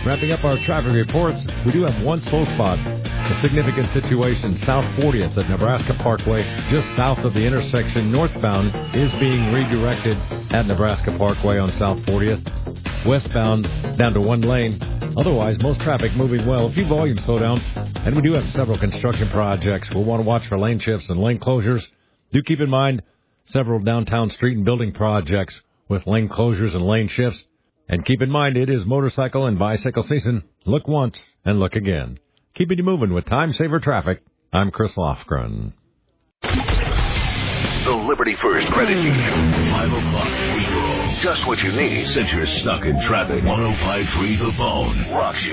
Wrapping up our traffic reports, we do have one slow spot. A significant situation south 40th at Nebraska Parkway, just south of the intersection northbound, is being redirected at Nebraska Parkway on South 40th. Westbound down to one lane. Otherwise, most traffic moving well. A few volume slowdowns, and we do have several construction projects. We'll want to watch for lane shifts and lane closures. Do keep in mind several downtown street and building projects with lane closures and lane shifts. And keep in mind, it is motorcycle and bicycle season. Look once and look again. Keeping you moving with Time Saver Traffic. I'm Chris Lofgren. The Liberty First Credit Union. 5 o'clock free roll. Just what you need since you're stuck in traffic. 105.3 The Phone. Rocks you.